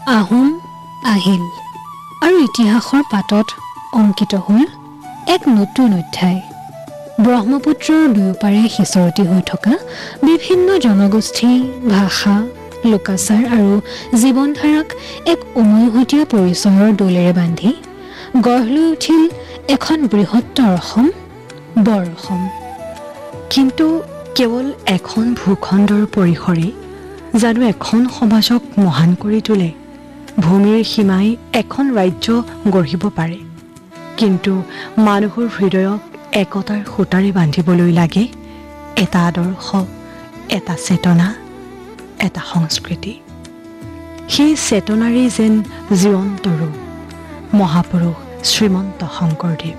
আহোম আহিল আৰু ইতিহাসৰ পাতত অংকিত হ'ল এক নতুন অধ্যায়। ব্ৰহ্মপুত্ৰৰ দুয়োপাৰে সিঁচৰতি হৈ থকা বিভিন্ন জনগোষ্ঠী, ভাষা, লোকাচাৰ আৰু জীৱনধাৰাক এক উমৈহতীয়া পৰিচয়ৰ দোলেৰে বান্ধি গঢ় লৈ উঠিল এখন বৃহত্তৰ অসম, বৰ অসম। কিন্তু কেৱল এখন ভূখণ্ডৰ পৰিসৰে জানো এখন সমাজক মহান কৰি তোলে? ভূমিৰ সীমাই এখন ৰাজ্য গঢ়িব পাৰে, কিন্তু মানুহৰ হৃদয়ক একতাৰ সূতাৰে বান্ধিবলৈ লাগে এটা আদৰ্শ, এটা চেতনা, এটা সংস্কৃতি। সেই চেতনাৰে যেন জীৱন্ত ৰূপ মহাপুৰুষ শ্ৰীমন্ত শংকৰদেৱ।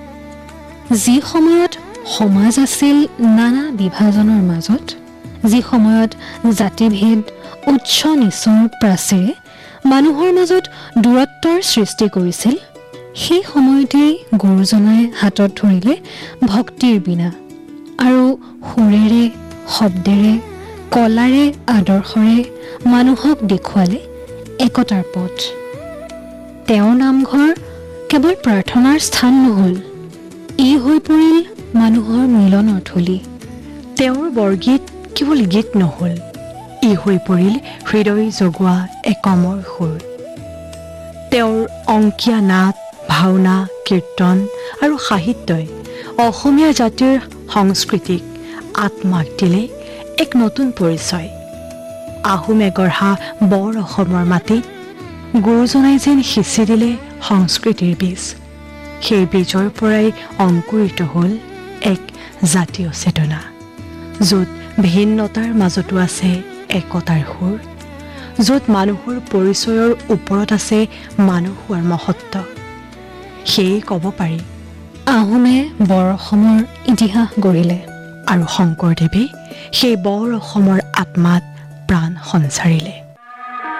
যি সময়ত সমাজ আছিল নানা বিভাজনৰ মাজত, যি সময়ত জাতিভেদ, উচ্চ নিচৰ প্ৰাচীৰে মানুহৰ মাজত দূৰত্বৰ সৃষ্টি কৰিছিল, সেই সময়তেই গুৰুজনাই হাতত ধৰিলে ভক্তিৰ বীণা আৰু সুৰেৰে, শব্দেৰে, কলাৰে, আদৰ্শৰে মানুহক দেখুৱালে একতাৰ পথ। তেওঁৰ নামঘৰ কেৱল প্ৰাৰ্থনাৰ স্থান নহ'ল, ই হৈ পৰিল মানুহৰ মিলনৰ থলী। তেওঁৰ বৰগীত কেৱল গীত নহ'ল, ই হৈ পৰিল হৃদয় জগোৱা এক অমৰ সুৰ। তেওঁৰ অংকীয়া নাট, ভাওনা, কীৰ্তন আৰু সাহিত্যই অসমীয়া জাতিৰ সংস্কৃতিক আত্মাক দিলে এক নতুন পৰিচয়। আহোমে গঢ়া বৰ অসমৰ মাটিত গুৰুজনাই যেন সিঁচি দিলে সংস্কৃতিৰ বীজ। সেই বীজৰ পৰাই অংকুৰিত হ'ল এক জাতীয় চেতনা, য'ত ভিন্নতাৰ মাজতো আছে একতাৰ সুৰ, য'ত মানুহৰ পৰিচয়ৰ ওপৰত আছে মানুহ হোৱাৰ মহত্ব। সেয়ে ক'ব পাৰি আহোমে বৰ অসমৰ ইতিহাস গঢ়িলে আৰু শংকৰদেৱে সেই বৰ অসমৰ আত্মাত প্ৰাণ সঞ্চাৰিলে।